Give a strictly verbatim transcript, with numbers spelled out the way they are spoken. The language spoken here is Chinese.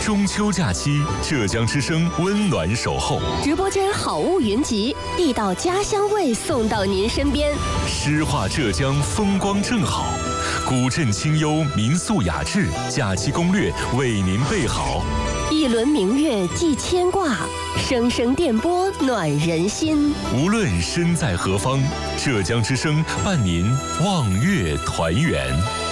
中秋假期，浙江之声温暖守候， 直播间好物云集，地道家乡味送到您身边。 诗画浙江风光正好，古镇清幽民宿雅致，假期攻略为您备好。 一轮明月寄牵挂，声声电波暖人心。 无论身在何方，浙江之声伴您望月团圆。